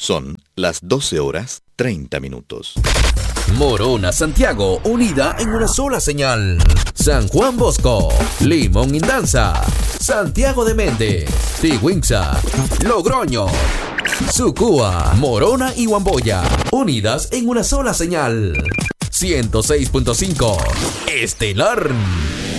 Son las 12:30. Morona, Santiago, unida en una sola señal. San Juan Bosco, Limón Indanza, Santiago de Méndez, Tigüinza, Logroño, Sucúa, Morona y Huamboya, unidas en una sola señal. 106.5 Estelar.